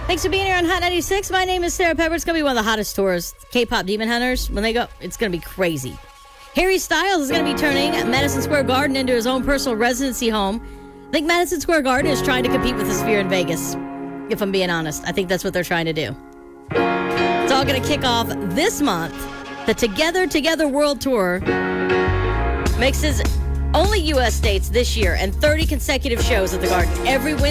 Thanks for being here on Hot 96. My name is Sarah Pepper. It's going to be one of the hottest tours. K-pop Demon Hunters, when they go, it's going to be crazy. Harry Styles is going to be turning Madison Square Garden into his own personal residency home. I think Madison Square Garden is trying to compete with the Sphere in Vegas, if I'm being honest. I think that's what they're trying to do. It's all going to kick off this month. The Together World Tour mixes only U.S. dates this year and 30 consecutive shows at the Garden every Wednesday.